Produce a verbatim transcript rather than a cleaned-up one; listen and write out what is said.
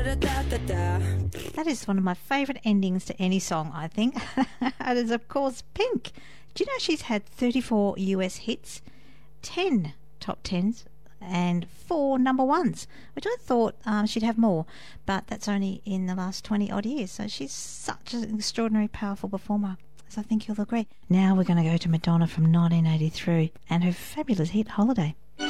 That is one of my favourite endings to any song, I think. It is, of course, Pink. Do you know she's had thirty-four U S hits, ten top tens, and four number ones, which I thought um, she'd have more, but that's only in the last twenty odd years. So she's such an extraordinary, powerful performer, as I think you'll agree. Now we're going to go to Madonna from nineteen eighty-three and her fabulous hit Holiday.